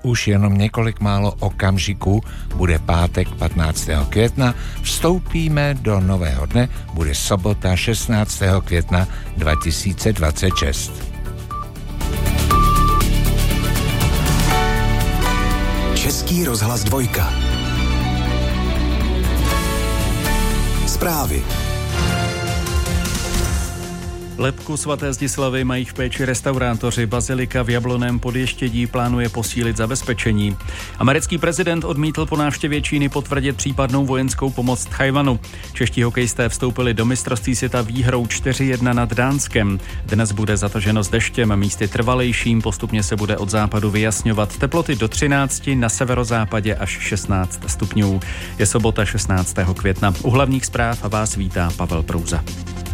už jenom několik málo okamžiků, bude pátek 15. května, vstoupíme do nového dne, bude sobota 16. května 2026. Český rozhlas 2. Zprávy. Lebku svaté Zdislavy mají v péči restaurátoři. Bazilika v Jablonném Podještědí plánuje posílit zabezpečení. Americký prezident odmítl po návštěvě Číny potvrdit případnou vojenskou pomoc Tchajwanu. Čeští hokejisté vstoupili do mistrovství světa výhrou 4-1 nad Dánskem. Dnes bude zataženo s deštěm, místy trvalejším, postupně se bude od západu vyjasňovat. Teploty do 13, na severozápadě až 16 stupňů. Je sobota 16. května. U hlavních zpráv vás vítá Pavel Prouza.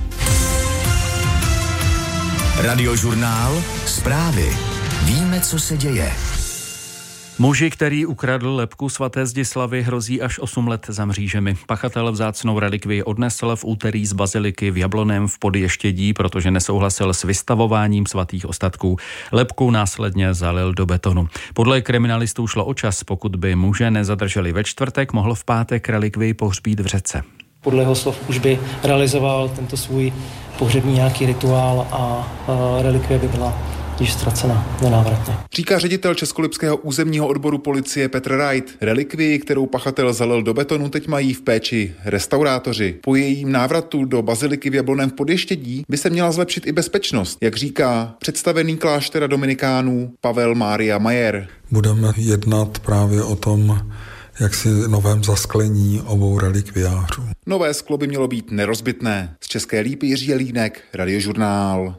Radiožurnál Zprávy. Víme, co se děje. Muži, který ukradl lebku svaté Zdislavy, hrozí až 8 let za mřížemi. Pachatel vzácnou relikvii odnesl v úterý z baziliky v Jablonném v Podještědí, protože nesouhlasil s vystavováním svatých ostatků. Lebku následně zalil do betonu. Podle kriminalistů šlo o čas. Pokud by muže nezadrželi ve čtvrtek, mohl v pátek relikvii pohřbít v řece. Podle jeho slov už by realizoval tento svůj pohřební nějaký rituál a relikvie by byla již ztracena nenávratně. Říká ředitel Českolipského územního odboru policie Petr Wright. Relikvii, kterou pachatel zalil do betonu, teď mají v péči restaurátoři. Po jejím návratu do baziliky v Jablonném Podještědí by se měla zlepšit i bezpečnost, jak říká představený kláštera dominikánů Pavel Mária Majer. Budeme jednat právě o tom, jaksi novém zasklení obou relikviářů. Nové sklo by mělo být nerozbitné. Z České Lípy Jiří Jelínek, Radiožurnál.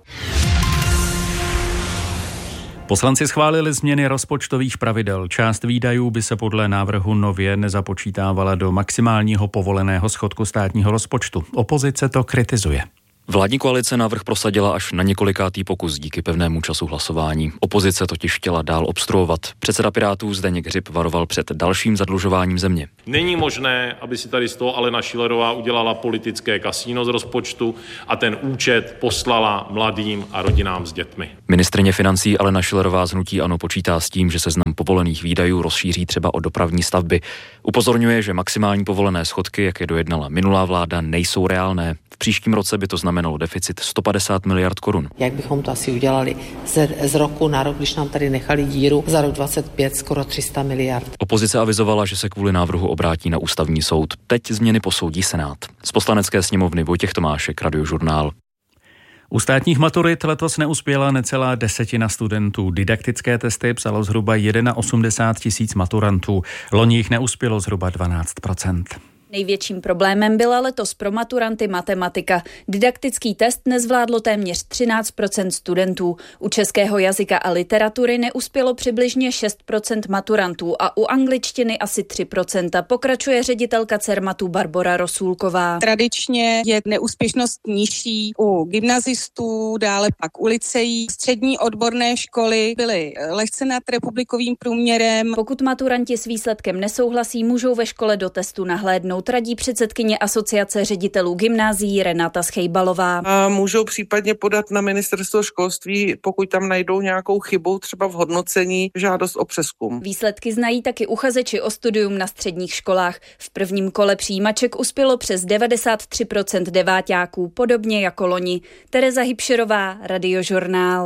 Poslanci schválili změny rozpočtových pravidel. Část výdajů by se podle návrhu nově nezapočítávala do maximálního povoleného schodku státního rozpočtu. Opozice to kritizuje. Vládní koalice návrh prosadila až na několikátý pokus díky pevnému času hlasování. Opozice totiž chtěla dál obstruovat. Předseda Pirátů Zdeněk Hřib varoval před dalším zadlužováním země. Není možné, aby si tady z toho Alena Schillerová udělala politické kasíno z rozpočtu a ten účet poslala mladým a rodinám s dětmi. Ministryně financí Alena Schillerová z hnutí ANO počítá s tím, že seznam povolených výdajů rozšíří třeba o dopravní stavby. Upozorňuje, že maximální povolené schodky, jak je dojednala minulá vláda, nejsou reálné. V příštím roce by to znamenalo deficit 150 miliard korun. Jak bychom to asi udělali z roku na rok, když nám tady nechali díru za rok 25 skoro 300 miliard. Opozice avizovala, že se kvůli návrhu obrátí na ústavní soud. Teď změny posoudí Senát. Z Poslanecké sněmovny Vojtěch Tomášek, Radiožurnál. U státních maturit letos neuspěla necelá 10 studentů. Didaktické testy psalo zhruba 81 000 maturantů. Loni jich neuspělo zhruba 12%. Největším problémem byla letos pro maturanty matematika. Didaktický test nezvládlo téměř 13% studentů. U českého jazyka a literatury neuspělo přibližně 6% maturantů a u angličtiny asi 3%, pokračuje ředitelka Cermatu Barbora Rosůlková. Tradičně je neúspěšnost nižší u gymnazistů, dále pak u lyceí. Střední odborné školy byly lehce nad republikovým průměrem. Pokud maturanti s výsledkem nesouhlasí, můžou ve škole do testu nahlédnout, radí předsedkyně Asociace ředitelů gymnázií Renata Schejbalová. A můžou případně podat na ministerstvo školství, pokud tam najdou nějakou chybu, třeba v hodnocení, žádost o přezkum. Výsledky znají taky uchazeči o studium na středních školách. V prvním kole přijímaček uspělo přes 93% deváťáků, podobně jako loni. Tereza Hybšerová, Radiožurnál.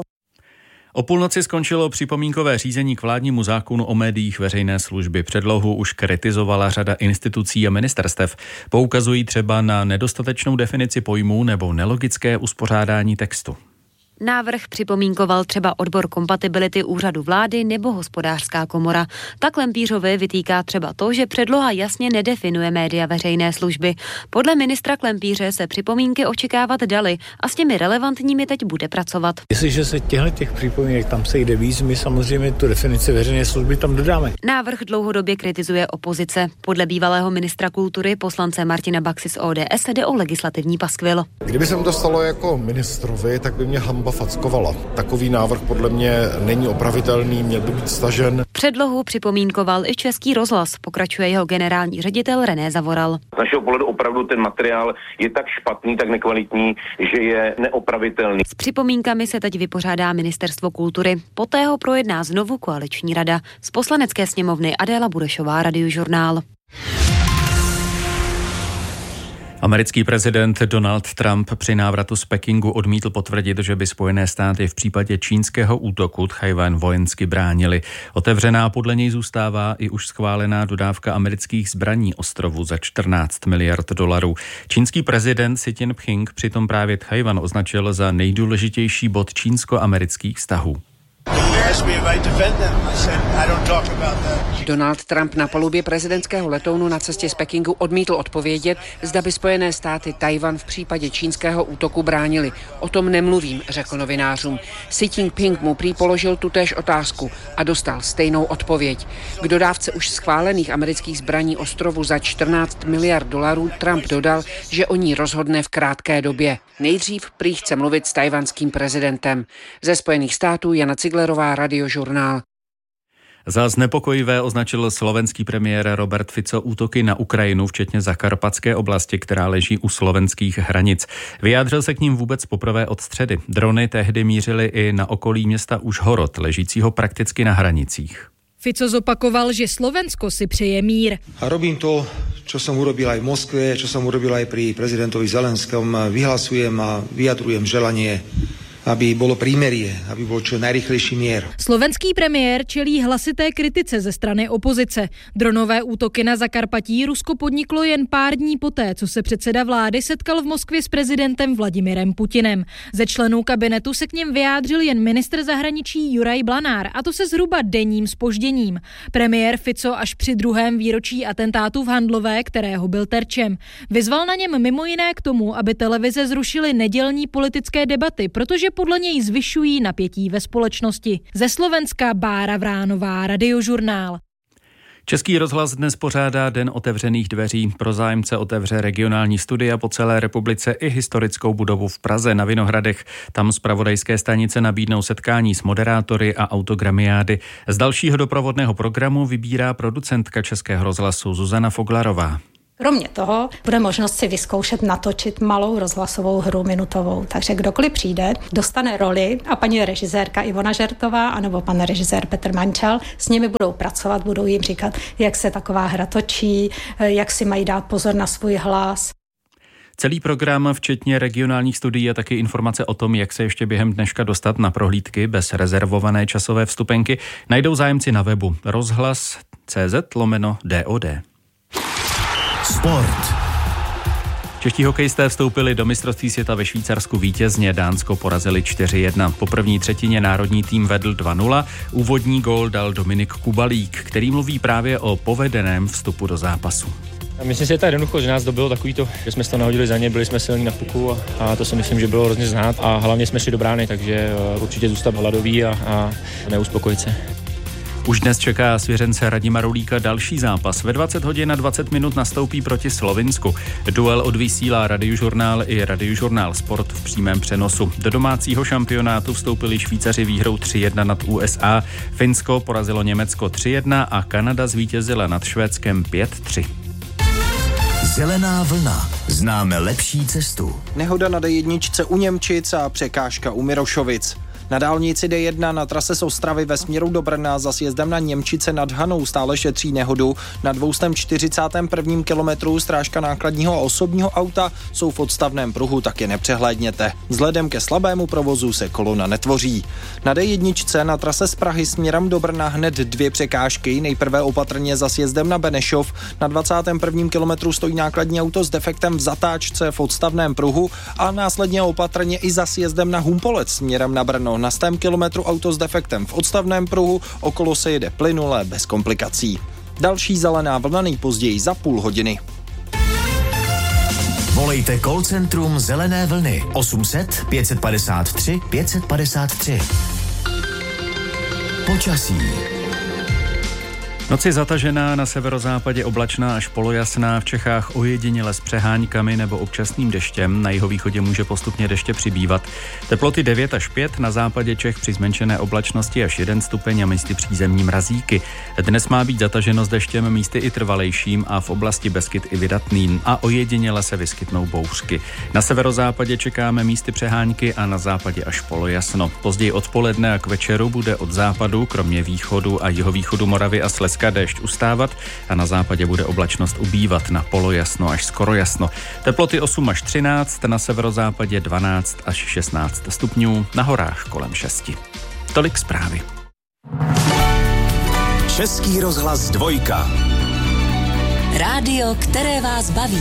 O půlnoci skončilo připomínkové řízení k vládnímu zákonu o médiích veřejné služby. Předlohu už kritizovala řada institucí a ministerstev. Poukazují třeba na nedostatečnou definici pojmů nebo nelogické uspořádání textu. Návrh připomínkoval třeba odbor kompatibility úřadu vlády nebo Hospodářská komora. Tak Klempířovi vytýká třeba to, že předloha jasně nedefinuje média veřejné služby. Podle ministra Klempíře se připomínky očekávat daly a s těmi relevantními teď bude pracovat. Jestliže se těch připomínek tam sejde víc, my samozřejmě tu definici veřejné služby tam dodáme. Návrh dlouhodobě kritizuje opozice. Podle bývalého ministra kultury poslance Martina Baxy z ODS jde o legislativní paskvil. Kdyby se mu to stalo jako ministrovi, tak by mě bomba fackovala. Takový návrh podle mě není opravitelný, měl by být stažen. Předlohu připomínkoval i Český rozhlas, pokračuje jeho generální ředitel René Zavoral. Z našeho pohledu opravdu ten materiál je tak špatný, tak nekvalitní, že je neopravitelný. S připomínkami se teď vypořádá Ministerstvo kultury. Poté ho projedná znovu koaliční rada. Z Poslanecké sněmovny Adéla Burešová, Radiožurnál. Americký prezident Donald Trump při návratu z Pekingu odmítl potvrdit, že by Spojené státy v případě čínského útoku Tchaj-wan vojensky bránili. Otevřená podle něj zůstává i už schválená dodávka amerických zbraní ostrovu za 14 miliard dolarů. Čínský prezident Xi Jinping přitom právě Tchaj-wan označil za nejdůležitější bod čínsko-amerických vztahů. Donald Trump na palubě prezidentského letounu na cestě z Pekingu odmítl odpovědět, zda by Spojené státy Tchaj-wan v případě čínského útoku bránili. O tom nemluvím, řekl novinářům. Xi Jinping mu prý položil tutéž otázku a dostal stejnou odpověď. K dodávce už schválených amerických zbraní ostrovu za 14 miliard dolarů Trump dodal, že o ní rozhodne v krátké době. Nejdřív prý chce mluvit s tajvanským prezidentem. Ze Spojených států Jana Ciglerová, Radiožurnál. Za znepokojivé označil slovenský premiér Robert Fico útoky na Ukrajinu, včetně Zakarpatské oblasti, která leží u slovenských hranic. Vyjádřil se k ním vůbec poprvé od středy. Drony tehdy mířily i na okolí města Užhorod, ležícího prakticky na hranicích. Fico zopakoval, že Slovensko si přeje mír. A robím to, čo som urobil aj v Moskve, čo som urobil aj pri prezidentovi Zelenskom. Vyhlasujem a vyjadrujem želanie, aby bylo prímerie, aby byl čo najrychlejší mier. Slovenský premiér čelí hlasité kritice ze strany opozice. Dronové útoky na Zakarpatí Rusko podniklo jen pár dní poté, co se předseda vlády setkal v Moskvě s prezidentem Vladimirem Putinem. Ze členů kabinetu se k něm vyjádřil jen ministr zahraničí Juraj Blanár, a to se zhruba denním zpožděním. Premiér Fico až při druhém výročí atentátu v Handlové, kterého byl terčem, vyzval na něm mimo jiné k tomu, aby televize zrušily nedělní politické debaty, protože podle něj zvyšují napětí ve společnosti. Ze Slovenska Bára Vránová, Radiožurnál. Český rozhlas dnes pořádá Den otevřených dveří. Pro zájemce otevře regionální studia po celé republice i historickou budovu v Praze na Vinohradech. Tam zpravodajské stanice nabídnou setkání s moderátory a autogramiády. Z dalšího doprovodného programu vybírá producentka Českého rozhlasu Zuzana Foglarová. Kromě toho bude možnost si vyzkoušet natočit malou rozhlasovou hru minutovou. Takže kdokoliv přijde, dostane roli a paní režisérka Ivona Žertová anebo pan režisér Petr Mančal s nimi budou pracovat, budou jim říkat, jak se taková hra točí, jak si mají dát pozor na svůj hlas. Celý program, včetně regionálních studií a taky informace o tom, jak se ještě během dneška dostat na prohlídky bez rezervované časové vstupenky, najdou zájemci na webu rozhlas.cz/DOD. Sport. Čeští hokejisté vstoupili do mistrovství světa ve Švýcarsku vítězně. Dánsko porazili 4-1. Po první třetině národní tým vedl 2-0. Úvodní gól dal Dominik Kubalík, který mluví právě o povedeném vstupu do zápasu. Myslím si, že ta jednoduchost, že nás dobilo takový to, že jsme to nahodili za ně, byli jsme silní na puku a to si myslím, že bylo hrozně znát a hlavně jsme šli do brány, takže určitě zůstat hladový a neuspokojit se. Už dnes čeká svěřence Radima Rulíka další zápas. Ve 20 hodin a 20 minut nastoupí proti Slovinsku. Duel odvysílá Radiožurnál i Radiožurnál Sport v přímém přenosu. Do domácího šampionátu vstoupili Švýcaři výhrou 3-1 nad USA. Finsko porazilo Německo 3-1 a Kanada zvítězila nad Švédskem 5-3. Zelená vlna. Známe lepší cestu. Nehoda na D1 u Němčic a překážka u Mirošovic. Na dálnici D1 na trase z Ostravy ve směru do Brna za sjezdem na Němčice nad Hanou stále šetří nehodu. Na 241. kilometru strážka nákladního a osobního auta jsou v odstavném pruhu, tak je nepřehlédněte. Vzhledem ke slabému provozu se kolona netvoří. Na D1 na trase z Prahy směrem do Brna hned dvě překážky. Nejprve opatrně za sjezdem na Benešov. Na 21. kilometru stojí nákladní auto s defektem v zatáčce v odstavném pruhu a následně opatrně i za sjezdem na Humpolec směrem na Brno. Na 100 kilometru auto s defektem v odstavném pruhu, okolo se jede plynule bez komplikací. Další zelená vlna nejpozději za půl hodiny. Volejte call centrum Zelené vlny 800 553 553. Počasí. Noci zatažená, na severozápadě oblačná až polojasná, v Čechách ojediněle s přehánykami nebo občasným deštěm, na jihovýchodě může postupně deště přibývat. Teploty 9 až 5, na západě Čech při zmenšené oblačnosti až 1 stupeň a místy přízemní mrazíky. Dnes má být zataženo s deštěm, místy i trvalejším a v oblasti Beskyt i vydatným a ojediněle se vyskytnou bouřky. Na severozápadě čekáme místy přehánky a na západě až polojasno. Později odpoledne a k večeru bude od západu, kromě východu a jihovýchodu Moravy a Slezska, déšť ustávat a na západě bude oblačnost ubývat, na polojasno až skoro jasno. Teploty 8 až 13, na severozápadě 12 až 16 stupňů, na horách kolem 6. Tolik zprávy. Český rozhlas 2. Rádio, které vás baví.